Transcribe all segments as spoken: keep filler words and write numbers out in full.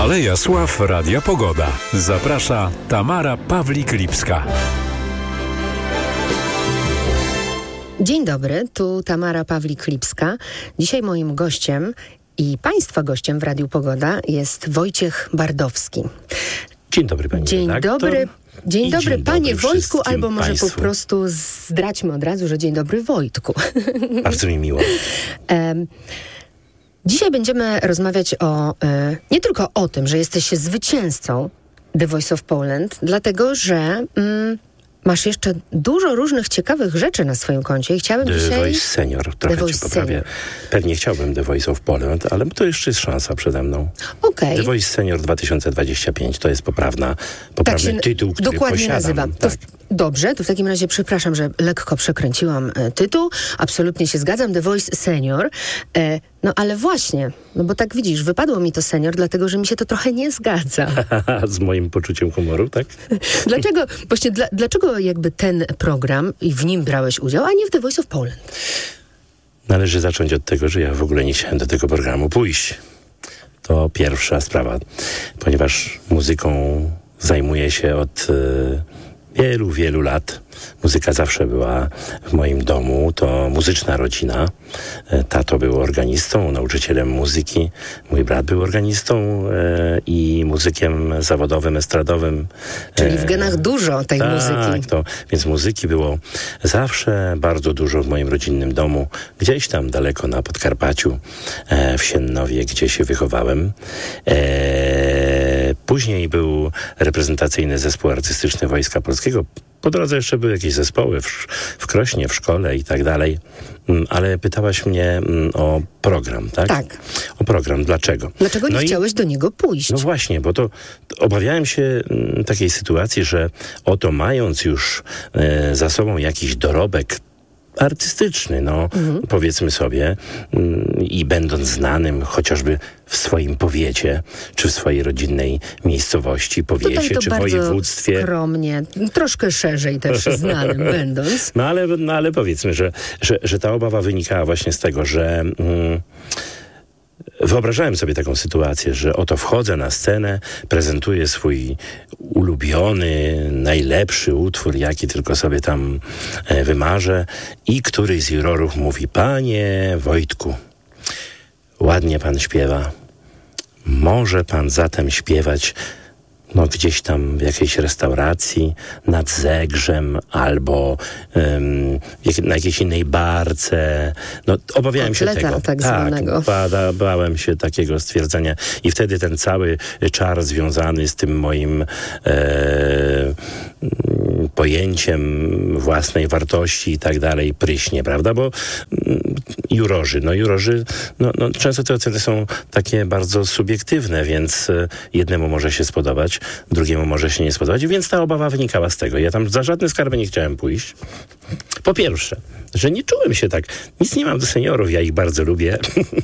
Aleja Sław Radia Pogoda. Zaprasza Tamara Pawlik-Lipska. Dzień dobry, tu Tamara Pawlik-Lipska. Dzisiaj moim gościem i Państwa gościem w Radiu Pogoda jest Wojciech Bardowski. Dzień dobry, pani Dzień redaktor. dobry. Dzień dobry, dzień panie dobry Wojtku, albo może państwu. po prostu zdradźmy od razu, że dzień dobry, Wojtku. Bardzo mi miło. um, Dzisiaj będziemy rozmawiać o, y, nie tylko o tym, że jesteś zwycięzcą The Voice of Poland, dlatego że y, masz jeszcze dużo różnych ciekawych rzeczy na swoim koncie i chciałabym The dzisiaj... Voice Senior, trochę The Voice cię poprawię. Senior. Pewnie chciałbym The Voice of Poland, ale to jeszcze jest szansa przede mną. Okej. The Voice Senior dwa tysiące dwadzieścia pięć to jest poprawna, poprawny się tytuł, który dokładnie posiadam. nazywa. To Tak. w, dobrze, to w takim razie przepraszam, że lekko przekręciłam e, tytuł. Absolutnie się zgadzam. The Voice Senior. E, no ale właśnie, no bo tak widzisz, wypadło mi to senior, dlatego że mi się to trochę nie zgadza. Z moim poczuciem humoru, tak? Dlaczego, właśnie, dla, dlaczego jakby ten program i w nim brałeś udział, a nie w The Voice of Poland? Należy zacząć od tego, że ja w ogóle nie chciałem do tego programu pójść. To pierwsza sprawa, ponieważ muzyką zajmuję się od y, wielu, wielu lat. Muzyka zawsze była w moim domu, to muzyczna rodzina. Tato był organistą, nauczycielem muzyki. Mój brat był organistą e, i muzykiem zawodowym, estradowym. Czyli w genach dużo tej tak, muzyki. To, więc muzyki było zawsze bardzo dużo w moim rodzinnym domu. Gdzieś tam daleko na Podkarpaciu, e, w Siennowie, gdzie się wychowałem. E, później był reprezentacyjny zespół artystyczny Wojska Polskiego. Po drodze jeszcze były jakieś zespoły w, w Krośnie, w szkole i tak dalej. Ale pytałaś mnie o program, tak? Tak. O program. Dlaczego? Dlaczego nie no chciałeś i, do niego pójść? No właśnie, bo to, to obawiałem się m, takiej sytuacji, że oto mając już e, za sobą jakiś dorobek artystyczny, no mhm. powiedzmy sobie, mm, i będąc znanym chociażby w swoim powiecie, czy w swojej rodzinnej miejscowości, powiecie, to czy bardzo województwie. Skromnie, troszkę szerzej też znanym będąc. No ale, no ale powiedzmy, że, że, że ta obawa wynikała właśnie z tego, że mm, wyobrażałem sobie taką sytuację, że oto wchodzę na scenę, prezentuję swój ulubiony, najlepszy utwór, jaki tylko sobie tam e, wymarzę i któryś z jurorów mówi: panie Wojtku, ładnie pan śpiewa. Może pan zatem śpiewać no gdzieś tam w jakiejś restauracji nad Zegrzem albo um, jak, na jakiejś innej barce. No obawiałem Kotleta, się tego. tak zwanego. Tak, bada, bałem się takiego stwierdzenia i wtedy ten cały czar związany z tym moim e, pojęciem własnej wartości i tak dalej pryśnie, prawda? Bo mm, jurorzy, no jurorzy, no, no często te oceny są takie bardzo subiektywne, więc e, jednemu może się spodobać, drugiemu może się nie spodobać, więc ta obawa wynikała z tego. Ja tam za żadne skarby nie chciałem pójść. Po pierwsze, że nie czułem się tak, nic nie mam do seniorów, ja ich bardzo lubię.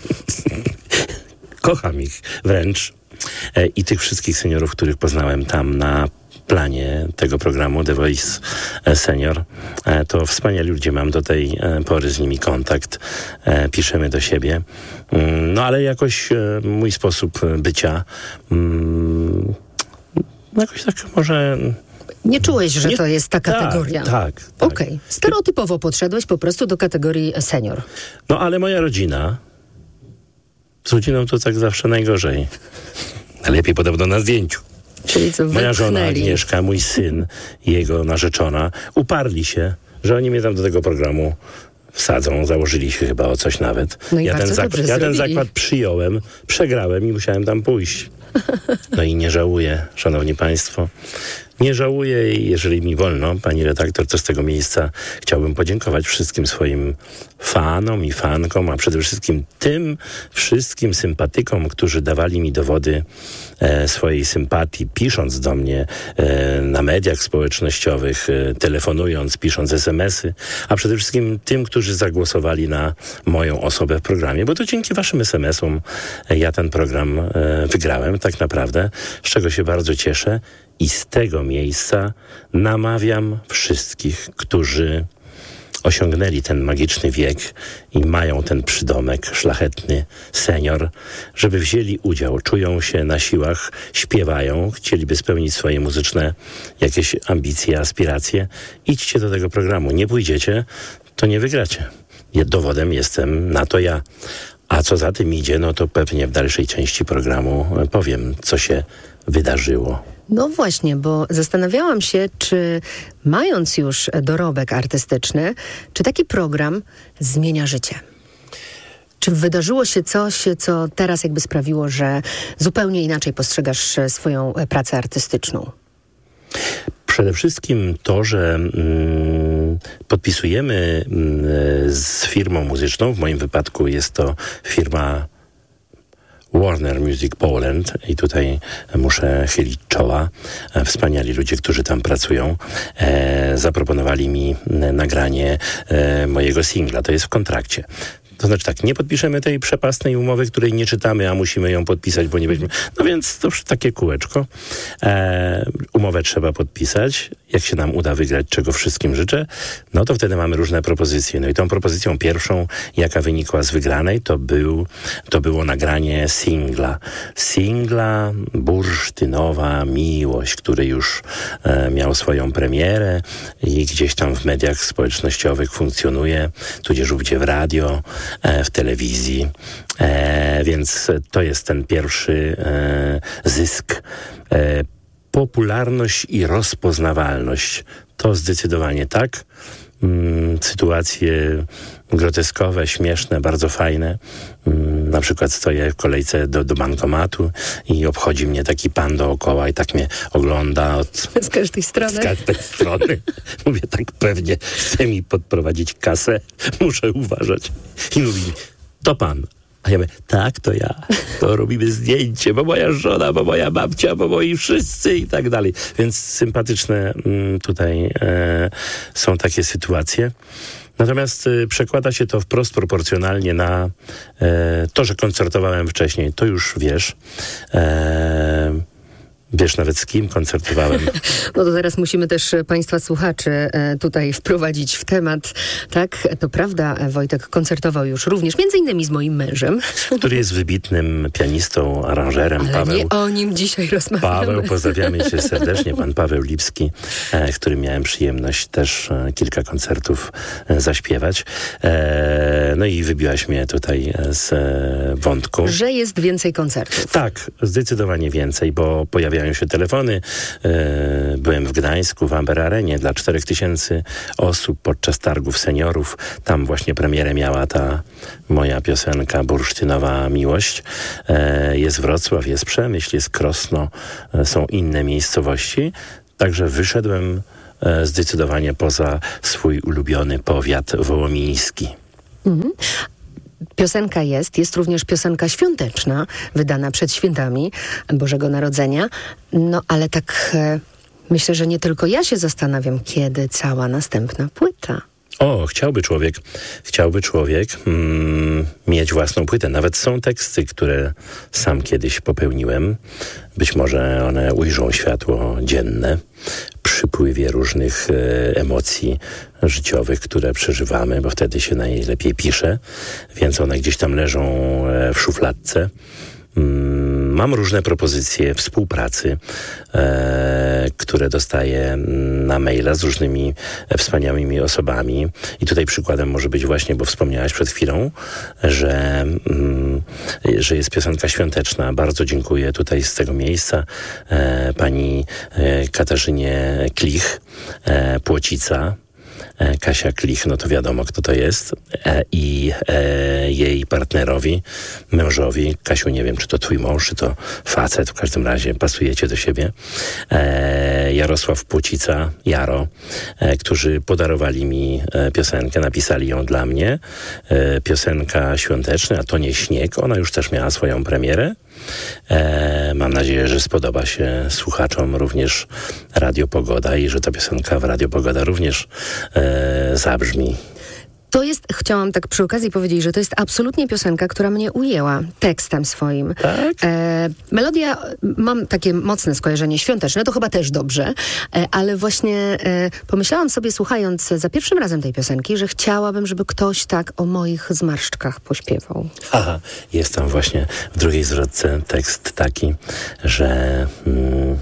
Kocham ich wręcz. E, I tych wszystkich seniorów, których poznałem tam na planie tego programu The Voice Senior, e, to wspaniali ludzie, mam do tej e, pory z nimi kontakt, e, piszemy do siebie. Mm, no ale jakoś e, mój sposób bycia mm, jakoś tak może... Nie czułeś, że Nie, to jest ta kategoria? Tak, tak. tak. Okej. Okay. Stereotypowo podszedłeś po prostu do kategorii senior. No ale moja rodzina, z rodziną to tak zawsze najgorzej. Lepiej podobno na zdjęciu. Czyli co, moja żona wypchnęli. Agnieszka, mój syn i jego narzeczona uparli się, że oni mnie tam do tego programu wsadzą, założyli się chyba o coś nawet. No i ja, bardzo ten zakład, dobrze ja ten zrobili. zakład przyjąłem, przegrałem i musiałem tam pójść. No i nie żałuję, szanowni państwo. Nie żałuję i jeżeli mi wolno, pani redaktor, to z tego miejsca chciałbym podziękować wszystkim swoim fanom i fankom, a przede wszystkim tym wszystkim sympatykom, którzy dawali mi dowody e, swojej sympatii, pisząc do mnie e, na mediach społecznościowych, e, telefonując, pisząc es em esy, a przede wszystkim tym, którzy zagłosowali na moją osobę w programie, bo to dzięki waszym es em esom e, ja ten program e, wygrałem tak naprawdę, z czego się bardzo cieszę. I z tego miejsca namawiam wszystkich, którzy osiągnęli ten magiczny wiek i mają ten przydomek szlachetny senior, żeby wzięli udział, czują się na siłach, śpiewają, chcieliby spełnić swoje muzyczne jakieś ambicje, aspiracje. Idźcie do tego programu. Nie pójdziecie, to nie wygracie. Dowodem jestem na to ja. A co za tym idzie, no to pewnie w dalszej części programu powiem, co się wydarzyło. No właśnie, bo zastanawiałam się, czy mając już dorobek artystyczny, czy taki program zmienia życie? Czy wydarzyło się coś, co teraz jakby sprawiło, że zupełnie inaczej postrzegasz swoją pracę artystyczną? Przede wszystkim to, że mm, podpisujemy mm, z firmą muzyczną, w moim wypadku jest to firma Warner Music Poland i tutaj muszę chylić czoła. Wspaniali ludzie, którzy tam pracują, e, zaproponowali mi nagranie e, mojego singla. To jest w kontrakcie. To znaczy tak, nie podpiszemy tej przepastnej umowy, której nie czytamy, a musimy ją podpisać, bo nie będziemy... No więc to już takie kółeczko. E, umowę trzeba podpisać. Jak się nam uda wygrać, czego wszystkim życzę, no to wtedy mamy różne propozycje. No i tą propozycją pierwszą, jaka wynikła z wygranej, to, był, to było nagranie singla. Singla Bursztynowa Miłość, który już e, miał swoją premierę i gdzieś tam w mediach społecznościowych funkcjonuje, tudzież ówdzie w radio, w telewizji, e, więc to jest ten pierwszy e, zysk. E, popularność i rozpoznawalność. To zdecydowanie tak. Mm, sytuacje groteskowe, śmieszne, bardzo fajne. Mm, na przykład stoję w kolejce do, do bankomatu i obchodzi mnie taki pan dookoła i tak mnie ogląda od... Z każdej strony. Z każdej strony. Mówię, tak pewnie chce mi podprowadzić kasę, muszę uważać. I mówi mi, to pan. A ja mówię, tak, to ja. To robimy zdjęcie, bo moja żona, bo moja babcia, bo moi wszyscy i tak dalej. Więc sympatyczne mm, tutaj e, są takie sytuacje. Natomiast y, przekłada się to wprost proporcjonalnie na e, to, że koncertowałem wcześniej. To już wiesz. E, Wiesz nawet z kim koncertowałem. No to teraz musimy też państwa słuchaczy tutaj wprowadzić w temat. Tak, to prawda, Wojtek koncertował już również, między innymi z moim mężem. Który jest wybitnym pianistą, aranżerem. Ale Paweł. nie o nim dzisiaj rozmawiamy. Paweł, pozdrawiamy cię serdecznie. Pan Paweł Lipski, e, którym miałem przyjemność też e, kilka koncertów e, zaśpiewać. E, no i wybiłaś mnie tutaj z e, wątku. Że jest więcej koncertów. Tak, zdecydowanie więcej, bo pojawiają się telefony. E, byłem w Gdańsku, w Amber Arenie dla czterech tysięcy osób podczas targów seniorów. Tam właśnie premierę miała ta moja piosenka Bursztynowa Miłość. E, jest Wrocław, jest Przemyśl, jest Krosno, e, są inne miejscowości. Także wyszedłem e, zdecydowanie poza swój ulubiony powiat wołomiński. Mhm. Piosenka jest, jest również piosenka świąteczna, wydana przed świętami Bożego Narodzenia. No ale tak e, myślę, że nie tylko ja się zastanawiam, kiedy cała następna płyta. O, chciałby człowiek, chciałby człowiek mm, mieć własną płytę. Nawet są teksty, które sam kiedyś popełniłem. Być może one ujrzą światło dzienne przy pływie różnych e, emocji życiowych, które przeżywamy, bo wtedy się najlepiej pisze, więc one gdzieś tam leżą e, w szufladce. Mm, mam różne propozycje współpracy, e, które dostaję na maila z różnymi e, wspaniałymi osobami. I tutaj przykładem może być właśnie, bo wspomniałaś przed chwilą, że, mm, że jest piosenka świąteczna. Bardzo dziękuję tutaj z tego miejsca e, pani e, Katarzynie Klich, e, Płocica. Kasia Klich, no to wiadomo, kto to jest, e, i e, jej partnerowi, mężowi. Kasiu, nie wiem, czy to twój mąż, czy to facet, w każdym razie pasujecie do siebie. E, Jarosław Płocica, Jaro, e, którzy podarowali mi e, piosenkę, napisali ją dla mnie. E, piosenka świąteczna, a to nie śnieg, ona już też miała swoją premierę. E, mam nadzieję, że spodoba się słuchaczom również Radio Pogoda i że ta piosenka w Radio Pogoda również e, zabrzmi. To jest, chciałam tak przy okazji powiedzieć, że to jest absolutnie piosenka, która mnie ujęła tekstem swoim. Tak? E, melodia, mam takie mocne skojarzenie świąteczne, to chyba też dobrze, e, ale właśnie e, pomyślałam sobie, słuchając za pierwszym razem tej piosenki, że chciałabym, żeby ktoś tak o moich zmarszczkach pośpiewał. Aha, jest tam właśnie w drugiej zwrotce tekst taki, że... Mm,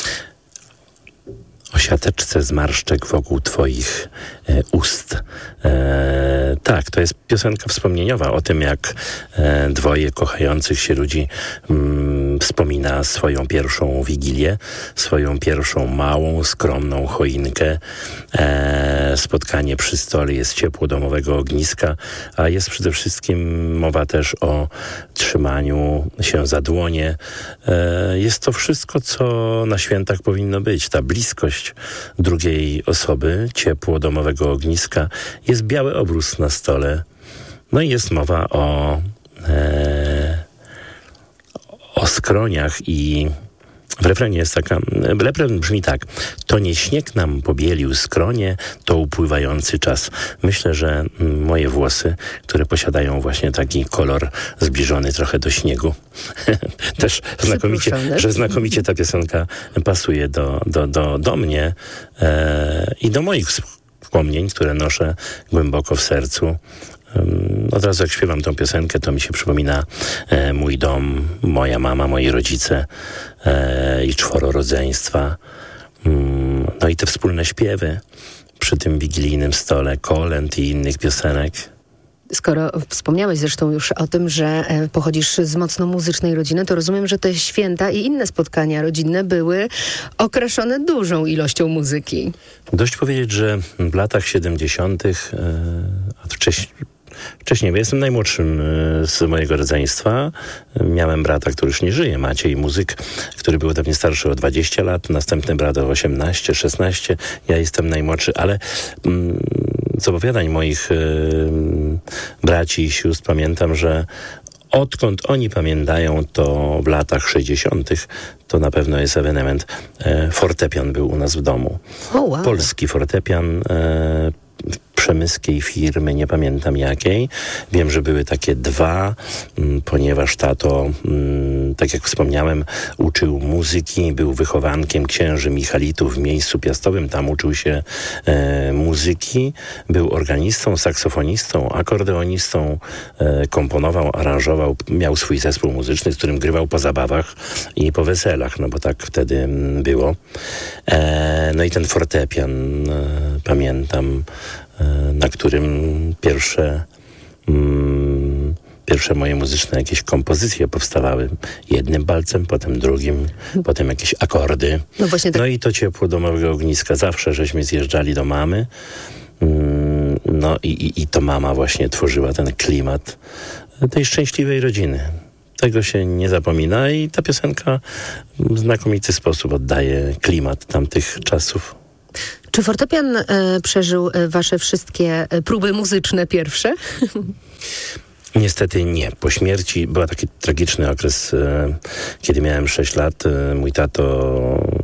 o siateczce zmarszczek wokół twoich e, ust. E, tak, to jest piosenka wspomnieniowa o tym, jak e, dwoje kochających się ludzi mm, wspomina swoją pierwszą wigilię, swoją pierwszą małą, skromną choinkę. E, spotkanie przy stole, jest ciepło domowego ogniska, a jest przede wszystkim mowa też o trzymaniu się za dłonie. E, jest to wszystko, co na świętach powinno być. Ta bliskość drugiej osoby, ciepło domowego ogniska, jest biały obrus na stole. No i jest mowa o, e, o skroniach i w refrenie jest taka, refren brzmi tak: to nie śnieg nam pobielił skronie, to upływający czas. Myślę, że moje włosy, które posiadają właśnie taki kolor zbliżony trochę do śniegu, też znakomicie, że znakomicie ta piosenka pasuje do, do, do, do mnie e, i do moich wspomnień, które noszę głęboko w sercu. Od razu jak śpiewam tą piosenkę, to mi się przypomina e, mój dom, moja mama, moi rodzice e, i czworo rodzeństwa. Mm, no i te wspólne śpiewy przy tym wigilijnym stole, kolęd i innych piosenek. Skoro wspomniałeś zresztą już o tym, że e, pochodzisz z mocno muzycznej rodziny, to rozumiem, że te święta i inne spotkania rodzinne były okraszone dużą ilością muzyki. Dość powiedzieć, że w latach siedemdziesiątych, e, a wcześniej, Wcześniej, bo jestem najmłodszym z mojego rodzeństwa. Miałem brata, który już nie żyje, Maciej, muzyk, który był ode mnie starszy o dwadzieścia lat, następny brat o osiemnaście, szesnaście. Ja jestem najmłodszy, ale mm, z opowiadań moich y, braci i sióstr pamiętam, że odkąd oni pamiętają, to w latach sześćdziesiątych to na pewno jest ewenement. E, fortepian był u nas w domu. Oh, wow. Polski fortepian, e, przemyskiej firmy, nie pamiętam jakiej. Wiem, że były takie dwa, m, ponieważ tato, m, tak jak wspomniałem, uczył muzyki, był wychowankiem księży Michalitów w miejscu piastowym, tam uczył się e, muzyki, był organistą, saksofonistą, akordeonistą, e, komponował, aranżował, miał swój zespół muzyczny, z którym grywał po zabawach i po weselach, no bo tak wtedy m, było. E, no i ten fortepian, e, pamiętam, na którym pierwsze, mm, pierwsze moje muzyczne jakieś kompozycje powstawały. Jednym palcem, potem drugim, potem jakieś akordy. No, właśnie tak. No i to ciepło domowego ogniska. Zawsze żeśmy zjeżdżali do mamy. Mm, no i, i, i to mama właśnie tworzyła ten klimat tej szczęśliwej rodziny. Tego się nie zapomina i ta piosenka w znakomity sposób oddaje klimat tamtych czasów. Czy fortepian e, przeżył e, wasze wszystkie e, próby muzyczne pierwsze? Niestety nie. Po śmierci był taki tragiczny okres, e, kiedy miałem sześć lat. E, mój tato...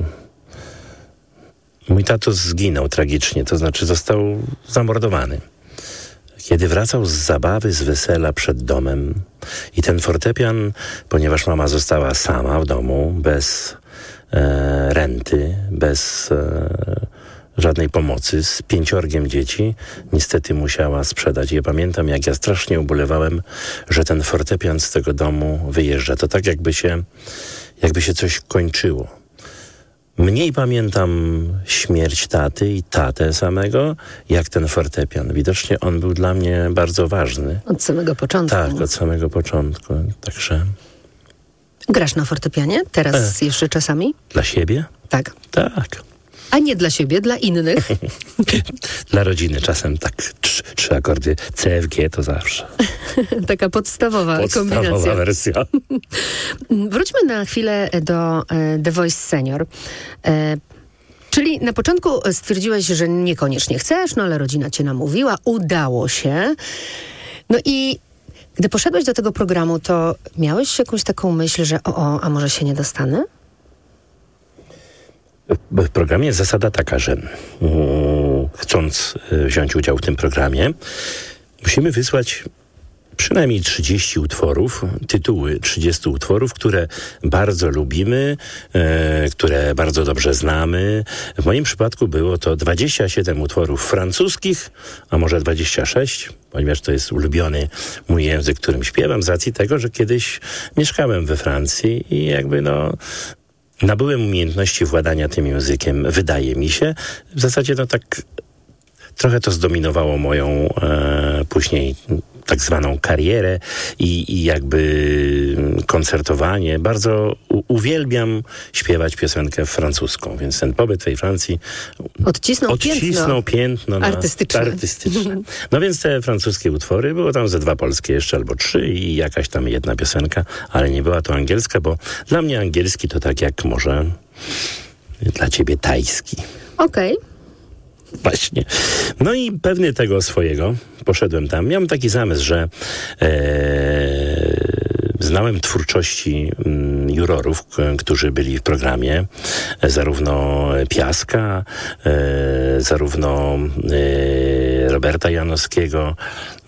Mój tato zginął tragicznie, to znaczy został zamordowany. Kiedy wracał z zabawy, z wesela przed domem i ten fortepian, ponieważ mama została sama w domu, bez e, renty, bez... E, żadnej pomocy, z pięciorgiem dzieci, niestety musiała sprzedać. Ja pamiętam, jak ja strasznie ubolewałem, że ten fortepian z tego domu wyjeżdża. To tak jakby się, jakby się coś kończyło. Mniej pamiętam śmierć taty i tatę samego, jak ten fortepian. Widocznie on był dla mnie bardzo ważny. Od samego początku. Tak, od samego początku. Także... Grasz na fortepianie? Teraz e. jeszcze czasami? Dla siebie? Tak. Tak. A nie dla siebie, dla innych. Dla rodziny czasem tak trzy, trzy akordy C, F, G to zawsze. Taka podstawowa, podstawowa kombinacja. wersja. Wróćmy na chwilę do e, The Voice Senior. E, czyli na początku stwierdziłeś, że niekoniecznie chcesz, no ale rodzina cię namówiła, udało się. No i gdy poszedłeś do tego programu, to miałeś jakąś taką myśl, że o, o a może się nie dostanę? W programie jest zasada taka, że mm, chcąc wziąć udział w tym programie, musimy wysłać przynajmniej trzydzieści utworów, tytuły trzydziestu utworów, które bardzo lubimy, e, które bardzo dobrze znamy. W moim przypadku było to dwadzieścia siedem utworów francuskich, a może dwadzieścia sześć, ponieważ to jest ulubiony mój język, którym śpiewam, z racji tego, że kiedyś mieszkałem we Francji i jakby no... nabyłem umiejętności władania tym językiem, wydaje mi się. W zasadzie no tak trochę to zdominowało moją e, później tak zwaną karierę i, i jakby koncertowanie. Bardzo u, uwielbiam śpiewać piosenkę francuską, więc ten pobyt w tej Francji odcisnął, odcisnął piętno, piętno na artystyczne. artystyczne. No więc te francuskie utwory, było tam ze dwa polskie jeszcze albo trzy i jakaś tam jedna piosenka, ale nie była to angielska, bo dla mnie angielski to tak jak może dla ciebie tajski. Okej. Okay. Właśnie. No i pewny tego swojego poszedłem tam. Miałem taki zamysł, że e, znałem twórczości m, jurorów, k- którzy byli w programie. E, zarówno Piaska, e, zarówno e, Roberta Janowskiego.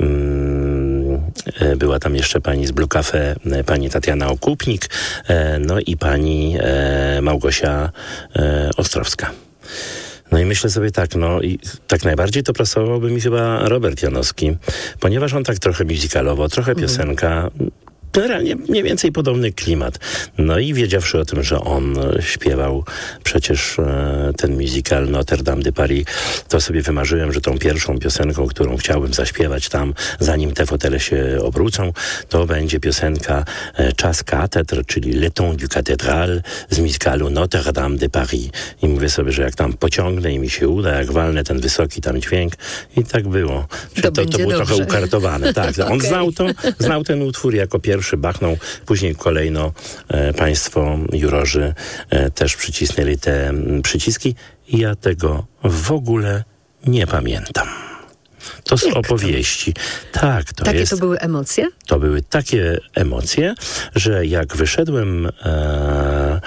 M, e, była tam jeszcze pani z Blue Cafe, e, pani Tatiana Okupnik, e, no i pani e, Małgosia e, Ostrowska. No i myślę sobie tak, no i tak najbardziej to pasowałby mi chyba Robert Janowski, ponieważ on tak trochę musicalowo, trochę piosenka, generalnie mniej więcej podobny klimat. No i wiedziawszy o tym, że on śpiewał przecież e, ten musical Notre Dame de Paris, to sobie wymarzyłem, że tą pierwszą piosenką, którą chciałbym zaśpiewać tam, zanim te fotele się obrócą, to będzie piosenka e, Czas katedr, czyli Le Temps du Cathédrale z musicalu Notre Dame de Paris. I mówię sobie, że jak tam pociągnę i mi się uda, jak walnę ten wysoki tam dźwięk, i tak było. To, to, to było dobrze. trochę ukartowane. Tak, on Okay. znał to, znał ten utwór jako pierwszy, bachnął, później kolejno e, państwo jurorzy e, też przycisnęli te m, przyciski i ja tego w ogóle nie pamiętam. To są Jak to? opowieści. Tak, to Takie jest... to były emocje? To były takie emocje, że jak wyszedłem e,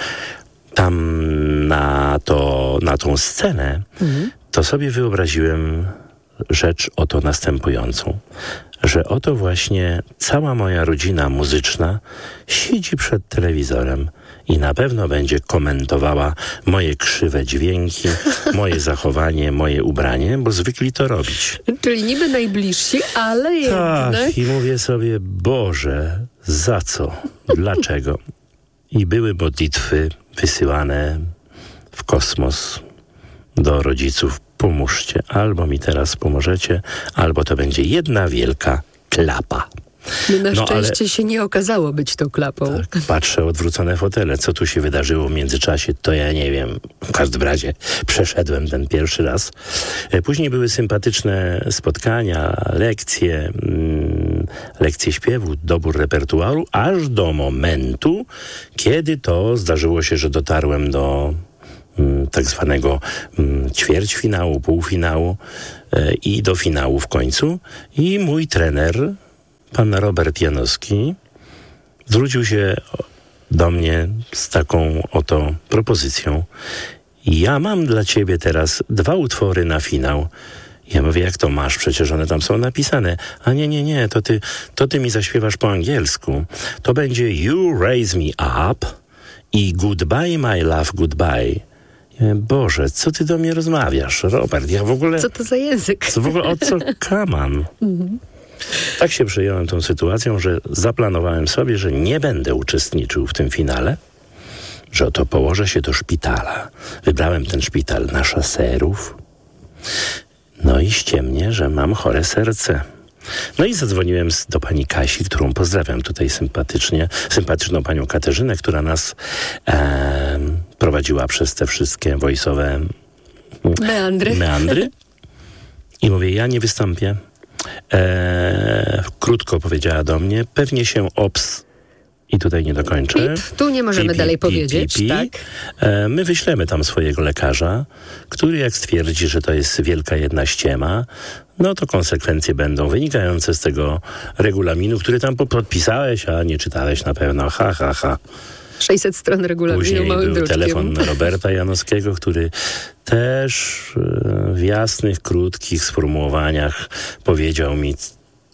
tam na, to, na tą scenę, mhm. to sobie wyobraziłem rzecz oto następującą, że oto właśnie cała moja rodzina muzyczna siedzi przed telewizorem i na pewno będzie komentowała moje krzywe dźwięki, moje zachowanie, moje ubranie, bo zwykli to robić. Czyli niby najbliżsi, ale jednak... Tak, i mówię sobie, Boże, za co? Dlaczego? I były modlitwy wysyłane w kosmos do rodziców. Pomóżcie, albo mi teraz pomożecie, albo to będzie jedna wielka klapa. No na No, szczęście ale... się nie okazało być tą klapą. Tak, patrzę, odwrócone fotele. Co tu się wydarzyło w międzyczasie, to ja nie wiem. W każdym razie przeszedłem ten pierwszy raz. Później były sympatyczne spotkania, lekcje, mm, lekcje śpiewu, dobór repertuaru, aż do momentu, kiedy to zdarzyło się, że dotarłem do tak zwanego ćwierćfinału, półfinału e, i do finału w końcu. I mój trener, pan Robert Janowski, zwrócił się do mnie z taką oto propozycją. Ja mam dla ciebie teraz dwa utwory na finał. Ja mówię, jak to masz? Przecież one tam są napisane. A nie, nie, nie, to ty, to ty mi zaśpiewasz po angielsku. To będzie You Raise Me Up i Goodbye My Love Goodbye. Boże, co ty do mnie rozmawiasz, Robert? Ja w ogóle... Co to za język? Co w ogóle, o co kaman? Mhm. Tak się przyjąłem tą sytuacją, że zaplanowałem sobie, że nie będę uczestniczył w tym finale, że oto położę się do szpitala. Wybrałem ten szpital na Szaserów. No i ściemnie, że mam chore serce. No i zadzwoniłem do pani Kasi, którą pozdrawiam tutaj sympatycznie, sympatyczną panią Katarzynę, która nas e, prowadziła przez te wszystkie voice'owe meandry. meandry. I mówię, ja nie wystąpię. E, krótko powiedziała do mnie, pewnie się ops... I tutaj nie dokończę. Pip, tu nie możemy pip, dalej pip, powiedzieć, pip, pip. tak? E, my wyślemy tam swojego lekarza, który jak stwierdzi, że to jest wielka jedna ściema, no to konsekwencje będą wynikające z tego regulaminu, który tam podpisałeś, a nie czytałeś na pewno. Ha, ha, ha. sześćset stron regulaminu Później małym był druczkiem. telefon Roberta Janowskiego, który też w jasnych, krótkich sformułowaniach powiedział mi,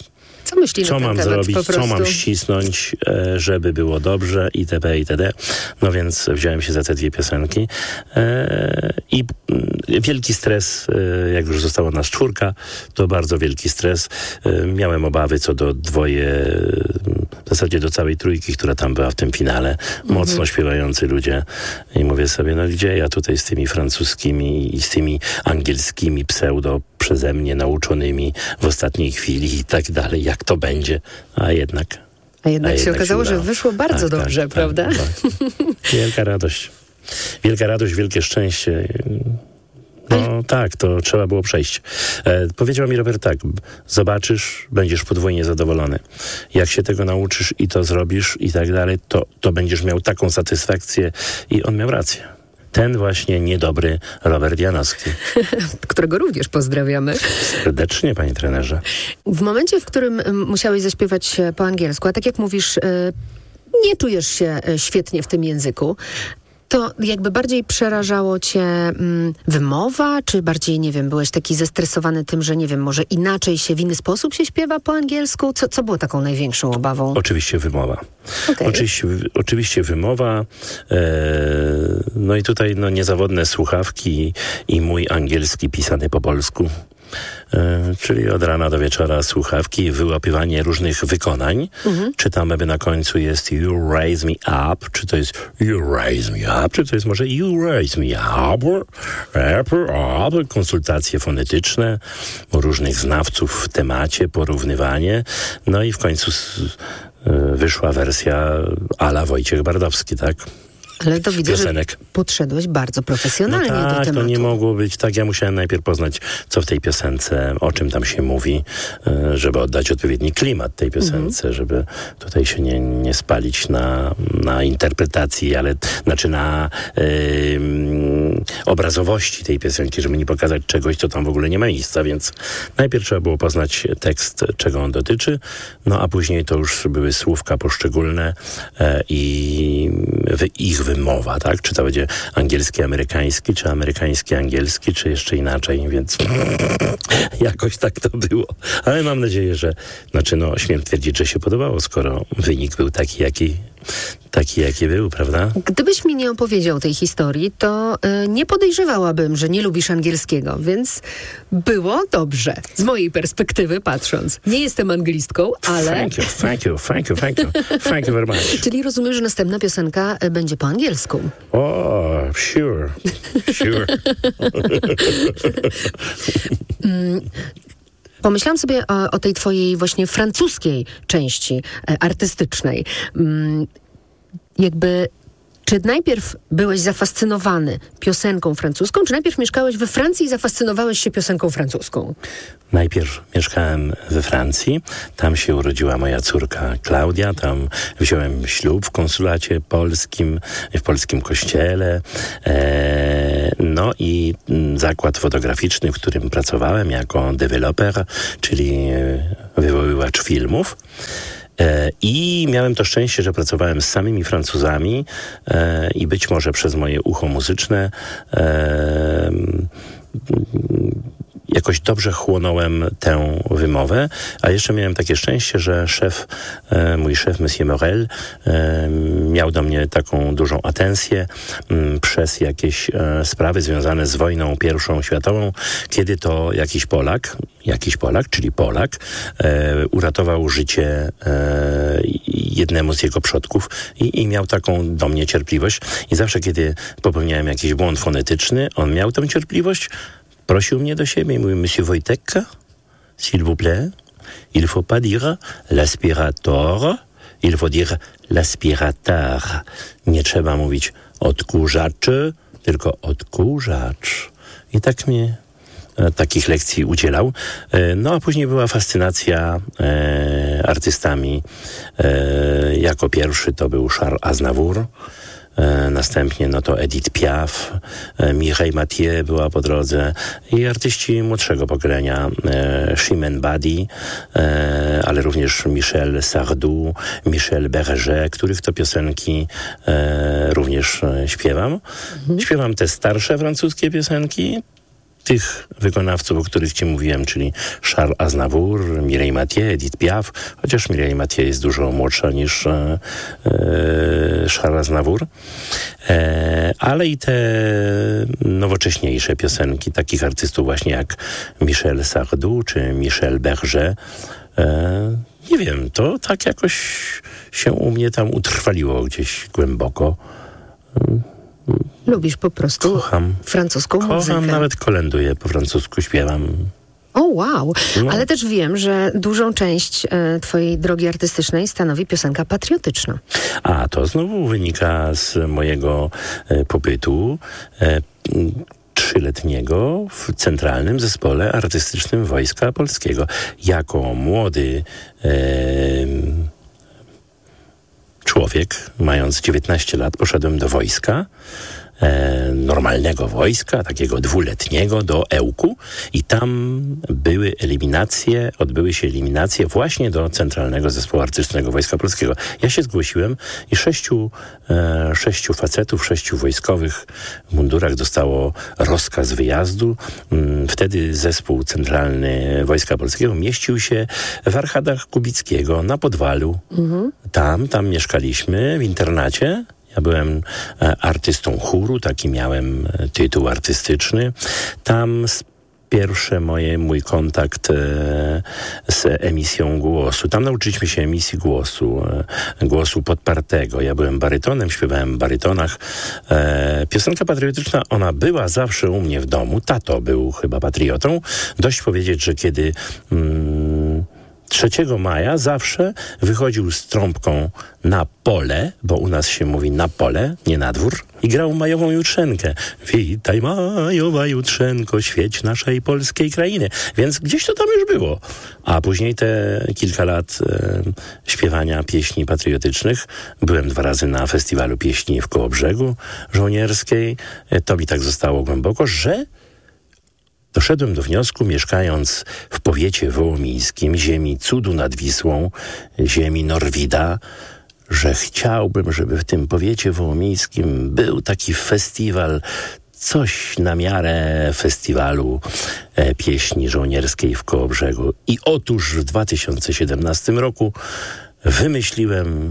Co myśli co na ten mam temat zrobić, po prostu? co mam ścisnąć, e, żeby było dobrze itp. itd. No więc wziąłem się za te dwie piosenki e, i m, wielki stres, e, jak już została nas czwórka, to bardzo wielki stres. E, miałem obawy co do dwoje, w zasadzie do całej trójki, która tam była w tym finale. Mocno mhm. śpiewający ludzie. I mówię sobie, no gdzie ja tutaj z tymi francuskimi i z tymi angielskimi pseudo przeze mnie nauczonymi w ostatniej chwili i tak dalej, jak to będzie, a jednak... A jednak, a jednak się okazało, się że wyszło bardzo tak, dobrze, tak, prawda? Tak, tak. Wielka radość. Wielka radość, wielkie szczęście. No Ale... tak, to trzeba było przejść. E, powiedział mi Robert tak, zobaczysz, będziesz podwójnie zadowolony. Jak się tego nauczysz i to zrobisz i tak dalej, to, to będziesz miał taką satysfakcję i on miał rację. Ten właśnie niedobry Robert Janowski. Którego również pozdrawiamy. Serdecznie, panie trenerze. W momencie, w którym musiałeś zaśpiewać po angielsku, a tak jak mówisz, nie czujesz się świetnie w tym języku, to jakby bardziej przerażało cię mm, wymowa, czy bardziej, nie wiem, byłeś taki zestresowany tym, że nie wiem, może inaczej się, w inny sposób się śpiewa po angielsku? Co, co było taką największą obawą? Oczywiście wymowa. Okay. Oczywiście, oczywiście wymowa. E, no i tutaj no, niezawodne słuchawki i mój angielski pisany po polsku. E, czyli od rana do wieczora słuchawki, wyłapywanie różnych wykonań. Mhm. Czy tam jakby na końcu jest you raise me up, czy to jest you raise me up, czy to jest może you raise me up, up, up. Konsultacje fonetyczne, różnych znawców w temacie, porównywanie. No i w końcu s, e, wyszła wersja a la Wojciech Bardowski, tak? Ale to widzę, piosenek. Że podszedłeś bardzo profesjonalnie no tak, do tematu. To nie mogło być tak. Ja musiałem najpierw poznać, co w tej piosence, o czym tam się mówi, żeby oddać odpowiedni klimat tej piosence, mm-hmm. żeby tutaj się nie, nie spalić na, na interpretacji, ale znaczy na yy, obrazowości tej piosenki, żeby nie pokazać czegoś, co tam w ogóle nie ma miejsca, więc najpierw trzeba było poznać tekst, czego on dotyczy, no a później to już były słówka poszczególne e, i w ich wymowa, tak? Czy to będzie angielski, amerykański, czy amerykański, angielski, czy jeszcze inaczej, więc jakoś tak to było. Ale mam nadzieję, że, znaczy no, śmiem twierdzić, że się podobało, skoro wynik był taki, jaki Taki, jaki był, prawda? Gdybyś mi nie opowiedział tej historii, to y, nie podejrzewałabym, że nie lubisz angielskiego, więc było dobrze. Z mojej perspektywy patrząc. Nie jestem anglistką, ale... Thank you, thank you, thank you, thank you. Thank you very much. Czyli rozumiem, że następna piosenka będzie po angielsku. O, oh, sure, sure. mm. Pomyślałam sobie o, o tej twojej właśnie francuskiej części e, artystycznej. Mm, jakby, czy najpierw byłeś zafascynowany piosenką francuską, czy najpierw mieszkałeś we Francji i zafascynowałeś się piosenką francuską? Najpierw mieszkałem we Francji, tam się urodziła moja córka Klaudia, tam wziąłem ślub w konsulacie polskim, w polskim kościele, e, no i zakład fotograficzny, w którym pracowałem jako deweloper, czyli wywoływacz filmów. E, I miałem to szczęście, że pracowałem z samymi Francuzami e, i być może przez moje ucho muzyczne e, jakoś dobrze chłonąłem tę wymowę, a jeszcze miałem takie szczęście, że szef, e, mój szef, Monsieur Morel, e, miał do mnie taką dużą atencję m, przez jakieś e, sprawy związane z wojną pierwszą światową, kiedy to jakiś Polak, jakiś Polak, czyli Polak, e, uratował życie e, jednemu z jego przodków i, i miał taką do mnie cierpliwość. I zawsze, kiedy popełniałem jakiś błąd fonetyczny, on miał tę cierpliwość, prosił mnie do siebie i mówił: Monsieur Wojtek, s'il vous plaît, il faut pas dire l'aspirateur, il faut dire l'aspirateur. Nie trzeba mówić odkurzaczy, tylko odkurzacz. I tak mnie e, takich lekcji udzielał. E, no a później była fascynacja e, artystami. E, jako pierwszy to był Charles Aznavour. E, następnie no to Edith Piaf, e, Mireille Mathieu była po drodze i artyści młodszego pokolenia, e, Chimène Badi, e, ale również Michel Sardou, Michel Berger, których to piosenki e, również e, śpiewam. Mhm. Śpiewam te starsze francuskie piosenki, tych wykonawców, o których ci mówiłem, czyli Charles Aznavour, Mireille Mathieu, Edith Piaf, chociaż Mireille Mathieu jest dużo młodsza niż e, e, Charles Aznavour, e, ale i te nowocześniejsze piosenki takich artystów właśnie jak Michel Sardou czy Michel Berger. E, nie wiem, to tak jakoś się u mnie tam utrwaliło gdzieś głęboko. Lubisz po prostu Kocham. francuską Kocham, muzykę. nawet kolenduję, po francusku śpiewam. O, wow! No. Ale też wiem, że dużą część e, twojej drogi artystycznej stanowi piosenka patriotyczna. A to znowu wynika z mojego e, pobytu e, trzyletniego w Centralnym Zespole Artystycznym Wojska Polskiego. Jako młody e, człowiek, mając dziewiętnaście lat, poszedłem do wojska. E, normalnego wojska, takiego dwuletniego, do Ełku i tam były eliminacje, odbyły się eliminacje właśnie do Centralnego Zespołu Artystycznego Wojska Polskiego. Ja się zgłosiłem i sześciu, e, sześciu facetów, sześciu wojskowych w mundurach dostało rozkaz wyjazdu. Mm, wtedy Zespół Centralny Wojska Polskiego mieścił się w Arkadach Kubickiego na Podwalu. Mhm. Tam, tam mieszkaliśmy w internacie. Ja byłem e, artystą chóru, taki miałem e, tytuł artystyczny. Tam s- pierwsze moje, mój kontakt e, z emisją głosu. Tam nauczyliśmy się emisji głosu, e, głosu podpartego. Ja byłem barytonem, śpiewałem w barytonach. E, piosenka patriotyczna, ona była zawsze u mnie w domu. Tato był chyba patriotą. Dość powiedzieć, że kiedy... Mm, trzeciego maja zawsze wychodził z trąbką na pole, bo u nas się mówi na pole, nie na dwór, i grał majową jutrzenkę. Witaj majowa jutrzenko, świeć naszej polskiej krainy. Więc gdzieś to tam już było. A później te kilka lat e, śpiewania pieśni patriotycznych. Byłem dwa razy na festiwalu pieśni w Kołobrzegu Żołnierskiej. E, to mi tak zostało głęboko, że doszedłem do wniosku, mieszkając w powiecie wołomińskim, ziemi cudu nad Wisłą, ziemi Norwida, że chciałbym, żeby w tym powiecie wołomińskim był taki festiwal, coś na miarę festiwalu e, pieśni żołnierskiej w Kołobrzegu. I otóż w dwa tysiące siedemnastym roku wymyśliłem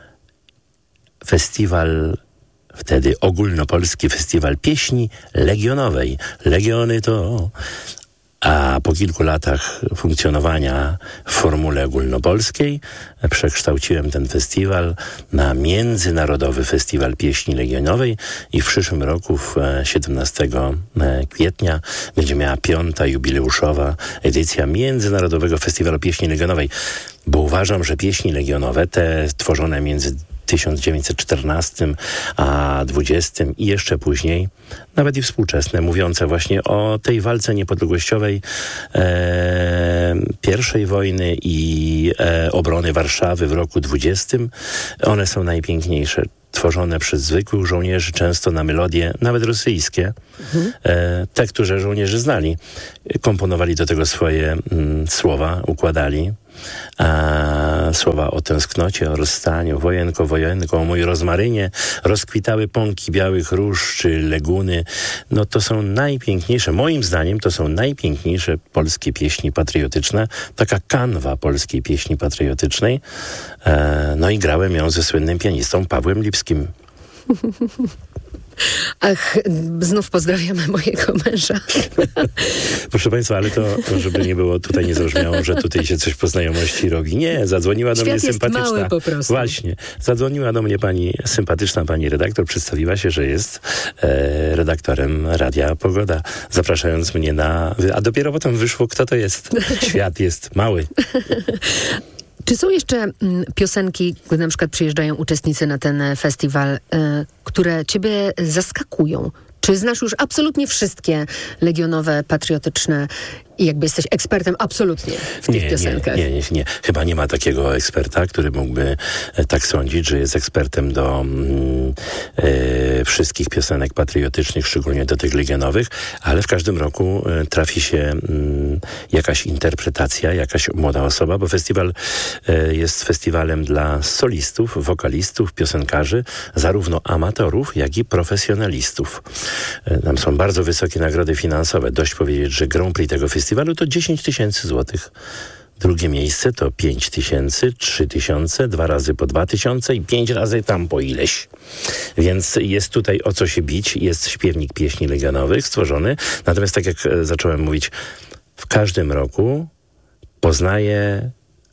festiwal, wtedy ogólnopolski festiwal pieśni legionowej. Legiony to... A po kilku latach funkcjonowania w formule ogólnopolskiej przekształciłem ten festiwal na Międzynarodowy Festiwal Pieśni Legionowej i w przyszłym roku, w siedemnastego kwietnia, będzie miała piąta jubileuszowa edycja Międzynarodowego Festiwalu Pieśni Legionowej. Bo uważam, że pieśni legionowe, te tworzone między tysiąc dziewięćset czternastym a dwudziestym i jeszcze później, nawet i współczesne, mówiące właśnie o tej walce niepodległościowej e, pierwszej wojny i e, obrony Warszawy w roku dwudziestym. One są najpiękniejsze. Tworzone przez zwykłych żołnierzy, często na melodie, nawet rosyjskie. Mhm. E, te, które żołnierze znali, komponowali do tego swoje mm, słowa, układali. A słowa o tęsknocie, o rozstaniu, wojenko, wojenko, o mój rozmarynie, rozkwitały pąki białych róż czy leguny. No to są najpiękniejsze, moim zdaniem to są najpiękniejsze polskie pieśni patriotyczne, taka kanwa polskiej pieśni patriotycznej. E, no i grałem ją ze słynnym pianistą Pawłem Lipskim. Ach, znów pozdrawiamy mojego męża. Proszę Państwa, ale to, żeby nie było, tutaj nie zabrzmiało, że tutaj się coś po znajomości robi. Nie, zadzwoniła do Świat mnie sympatyczna. Jest mały po prostu. Właśnie. Zadzwoniła do mnie pani, sympatyczna pani redaktor, przedstawiła się, że jest e, redaktorem Radia Pogoda, zapraszając mnie na... A dopiero potem wyszło, kto to jest. Świat jest mały. Czy są jeszcze mm, piosenki, gdy na przykład przyjeżdżają uczestnicy na ten festiwal, y, które ciebie zaskakują? Czy znasz już absolutnie wszystkie legionowe, patriotyczne i jakby jesteś ekspertem absolutnie w tych nie, piosenkach? Nie, nie, nie, nie. Chyba nie ma takiego eksperta, który mógłby e, tak sądzić, że jest ekspertem do mm, e, wszystkich piosenek patriotycznych, szczególnie do tych legionowych, ale w każdym roku e, trafi się m, jakaś interpretacja, jakaś młoda osoba, bo festiwal e, jest festiwalem dla solistów, wokalistów, piosenkarzy, zarówno amatorów, jak i profesjonalistów. E, tam są bardzo wysokie nagrody finansowe. Dość powiedzieć, że Grand Prix tego festiwalu to dziesięć tysięcy złotych. Drugie miejsce to pięć tysięcy, trzy tysiące, dwa razy po dwa tysiące i pięć razy tam po ileś. Więc jest tutaj o co się bić. Jest śpiewnik pieśni legionowych stworzony. Natomiast tak jak zacząłem mówić, w każdym roku poznaję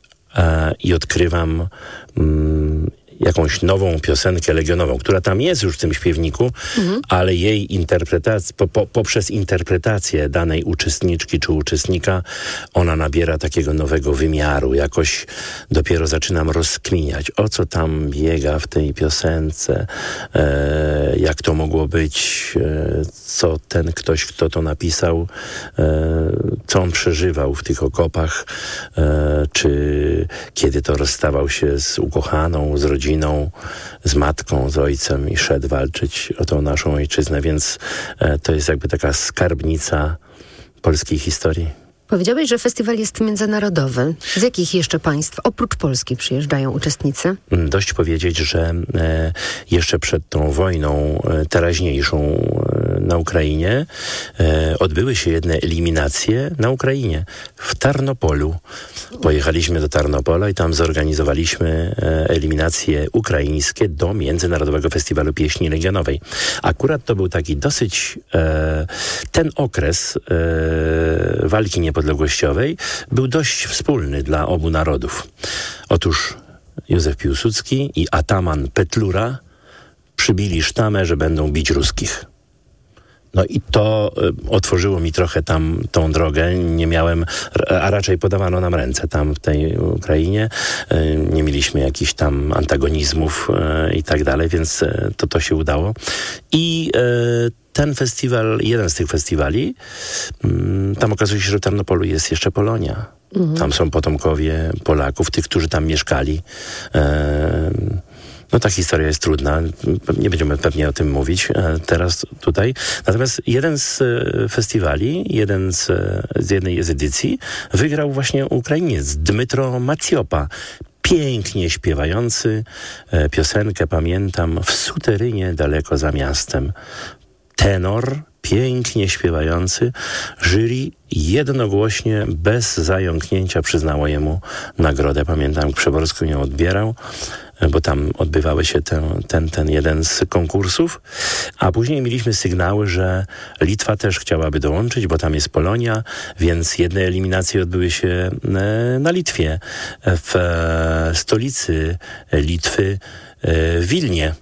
e, i odkrywam mm, jakąś nową piosenkę legionową, która tam jest już w tym śpiewniku, mhm. ale jej interpretacja, po, po, poprzez interpretację danej uczestniczki czy uczestnika, ona nabiera takiego nowego wymiaru. Jakoś dopiero zaczynam rozkminiać, o co tam biega w tej piosence, e, jak to mogło być, e, co ten ktoś, kto to napisał, e, co on przeżywał w tych okopach, e, czy kiedy to rozstawał się z ukochaną, z rodziną, z matką, z ojcem i szedł walczyć o tą naszą ojczyznę, więc e, to jest jakby taka skarbnica polskiej historii. Powiedziałeś, że festiwal jest międzynarodowy. Z jakich jeszcze państw oprócz Polski przyjeżdżają uczestnicy? Dość powiedzieć, że e, jeszcze przed tą wojną e, teraźniejszą e, na Ukrainie e, odbyły się jedne eliminacje na Ukrainie, w Tarnopolu. Pojechaliśmy do Tarnopola i tam zorganizowaliśmy e, eliminacje ukraińskie do Międzynarodowego Festiwalu Pieśni Legionowej. Akurat to był taki dosyć e, ten okres e, walki niepodległościowej był dość wspólny dla obu narodów. Otóż Józef Piłsudski i ataman Petlura przybili sztamę, że będą bić ruskich. No i to y, otworzyło mi trochę tam tą drogę. Nie miałem, a raczej podawano nam ręce tam w tej Ukrainie. Y, nie mieliśmy jakichś tam antagonizmów y, i tak dalej, więc y, to to się udało. I y, ten festiwal, jeden z tych festiwali, y, tam okazuje się, że w Tarnopolu jest jeszcze Polonia. Mhm. Tam są potomkowie Polaków, tych, którzy tam mieszkali. Y, No ta historia jest trudna, nie będziemy pewnie o tym mówić e, teraz tutaj. Natomiast jeden z e, festiwali, jeden z, z jednej z edycji wygrał właśnie Ukrainiec, Dmytro Maciopa. Pięknie śpiewający e, piosenkę, pamiętam, w suterynie daleko za miastem. Tenor, pięknie śpiewający. Jury jednogłośnie, bez zająknięcia przyznało jemu nagrodę. Pamiętam, Przeworsko ją odbierał, bo tam odbywały się ten, ten, ten jeden z konkursów, a później mieliśmy sygnały, że Litwa też chciałaby dołączyć, bo tam jest Polonia, więc jedne eliminacje odbyły się na Litwie, w stolicy Litwy, w Wilnie.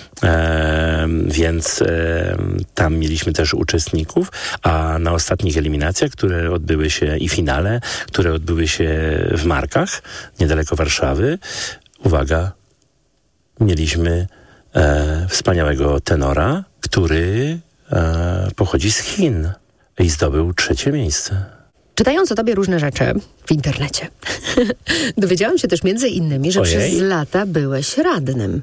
E, więc e, tam mieliśmy też uczestników, a na ostatnich eliminacjach, które odbyły się i finale, które odbyły się w Markach, niedaleko Warszawy, uwaga, mieliśmy e, wspaniałego tenora, który e, pochodzi z Chin i zdobył trzecie miejsce. Czytając o tobie różne rzeczy w internecie, dowiedziałam się też między innymi, że Ojej. przez lata byłeś radnym.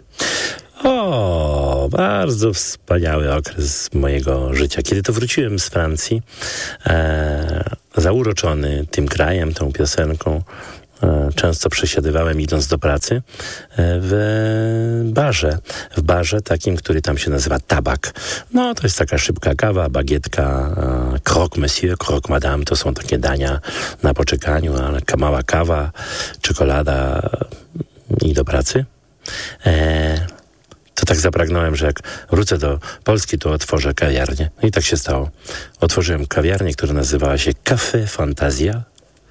O, bardzo wspaniały okres mojego życia. Kiedy to wróciłem z Francji, e, zauroczony tym krajem, tą piosenką, e, często przesiadywałem idąc do pracy e, w barze. W barze takim, który tam się nazywa Tabak. No, to jest taka szybka kawa, bagietka, e, croque monsieur, croque madame, to są takie dania na poczekaniu, ale mała kawa, czekolada i do pracy. E, To tak zapragnąłem, że jak wrócę do Polski, to otworzę kawiarnię. No i tak się stało. Otworzyłem kawiarnię, która nazywała się Café Fantazja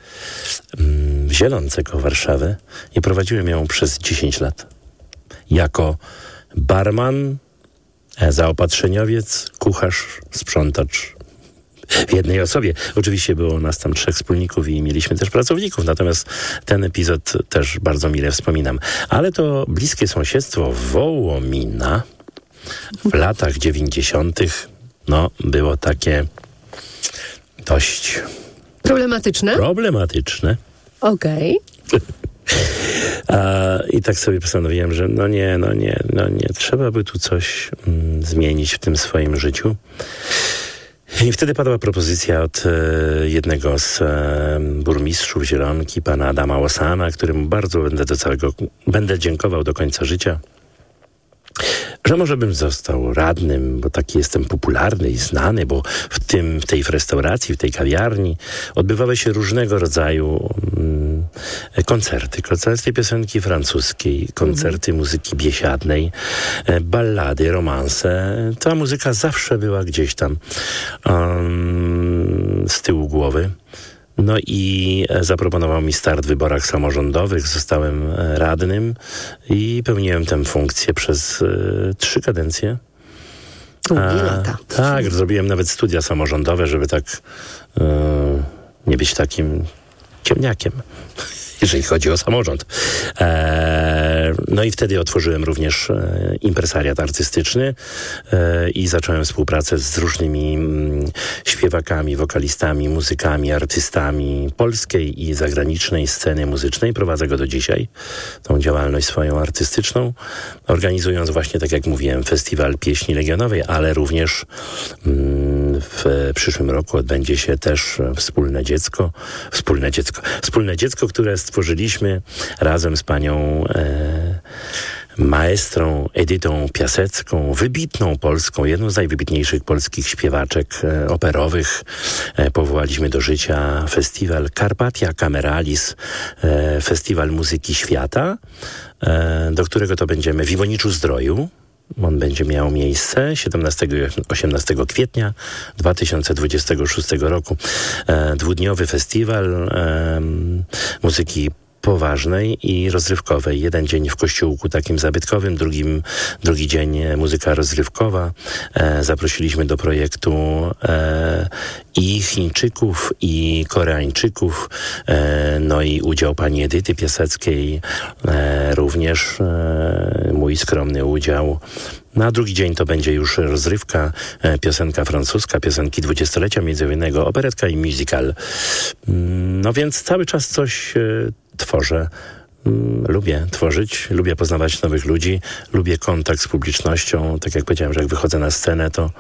w Zielonce koło Warszawy i prowadziłem ją przez dziesięć lat. Jako barman, zaopatrzeniowiec, kucharz, sprzątacz w jednej osobie. Oczywiście było nas tam trzech wspólników i mieliśmy też pracowników, natomiast ten epizod też bardzo mile wspominam. Ale to bliskie sąsiedztwo Wołomina w latach dziewięćdziesiątych no, było takie dość Problematyczne? problematyczne. Okej. A, I tak sobie postanowiłem, że no nie, no nie, no nie, trzeba by tu coś mm, zmienić w tym swoim życiu. I wtedy padła propozycja od e, jednego z e, burmistrzów Zielonki, pana Adama Łosana, któremu bardzo będę do całego, będę dziękował do końca życia, że może bym został radnym, bo taki jestem popularny i znany, bo w tym, w tej w restauracji, w tej kawiarni odbywały się różnego rodzaju mm, koncerty. Koncerty piosenki francuskiej, koncerty muzyki biesiadnej, e, ballady, romanse. Ta muzyka zawsze była gdzieś tam um, z tyłu głowy. No i zaproponował mi start w wyborach samorządowych. Zostałem radnym i pełniłem tę funkcję przez y, trzy kadencje. Długie lata. Tak, zrobiłem nawet studia samorządowe, żeby tak y, nie być takim ciemniakiem, jeżeli chodzi o samorząd. E, no i wtedy otworzyłem również e, impresariat artystyczny e, i zacząłem współpracę z różnymi m, śpiewakami, wokalistami, muzykami, artystami polskiej i zagranicznej sceny muzycznej. Prowadzę go do dzisiaj, tą działalność swoją artystyczną, organizując właśnie, tak jak mówiłem, festiwal pieśni legionowej, ale również m, w przyszłym roku odbędzie się też wspólne dziecko, wspólne dziecko, wspólne dziecko, które stworzyliśmy razem z panią e, maestrą Edytą Piasecką, wybitną polską, jedną z najwybitniejszych polskich śpiewaczek e, operowych. E, powołaliśmy do życia festiwal Carpatia Cameralis, e, festiwal muzyki świata, e, do którego to będziemy w Iwoniczu Zdroju. On będzie miał miejsce siedemnastego i osiemnastego kwietnia dwa tysiące dwudziestego szóstego roku. E, dwudniowy festiwal e, muzyki poważnej i rozrywkowej. Jeden dzień w kościółku takim zabytkowym, drugim, drugi dzień muzyka rozrywkowa. E, zaprosiliśmy do projektu e, i Chińczyków, i Koreańczyków, e, no i udział pani Edyty Piaseckiej, e, również e, mój skromny udział. Na drugi dzień to będzie już rozrywka, e, piosenka francuska, piosenki dwudziestolecia międzywojennego, operetka i musical. No więc cały czas coś e, tworzę. Lubię tworzyć, lubię poznawać nowych ludzi, lubię kontakt z publicznością. Tak jak powiedziałem, że jak wychodzę na scenę, to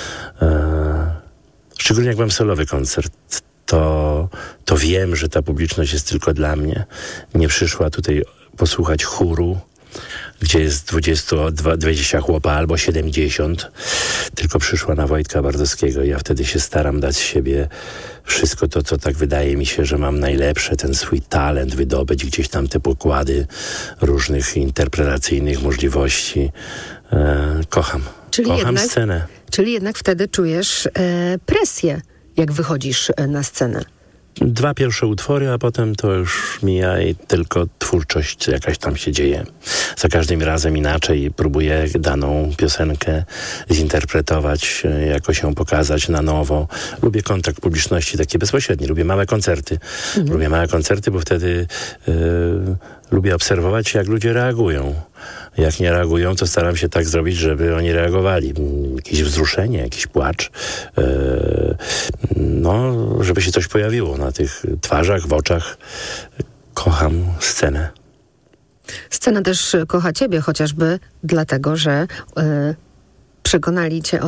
e, szczególnie jak mam solowy koncert, to, to wiem, że ta publiczność jest tylko dla mnie. Nie przyszła tutaj posłuchać chóru, gdzie jest dwadzieścia, dwadzieścia chłopa albo siedemdziesiąt, tylko przyszła na Wojtka Bardowskiego i ja wtedy się staram dać z siebie wszystko to, co tak wydaje mi się, że mam najlepsze, ten swój talent, wydobyć gdzieś tam te pokłady różnych interpretacyjnych możliwości. E, kocham. Czyli kocham jednak, scenę. Czyli jednak wtedy czujesz e, presję, jak wychodzisz e, na scenę. Dwa pierwsze utwory, a potem to już mija i tylko twórczość jakaś tam się dzieje. Za każdym razem inaczej próbuję daną piosenkę zinterpretować, jakoś ją pokazać na nowo. Lubię kontakt publiczności taki bezpośredni. Lubię małe koncerty. Mhm. Lubię małe koncerty, bo wtedy yy, lubię obserwować, jak ludzie reagują. Jak nie reagują, to staram się tak zrobić, żeby oni reagowali. Jakieś wzruszenie, jakiś płacz. Yy, no, żeby się coś pojawiło na tych twarzach, w oczach. Kocham scenę. Scena też kocha ciebie, chociażby dlatego, że yy, przekonali cię o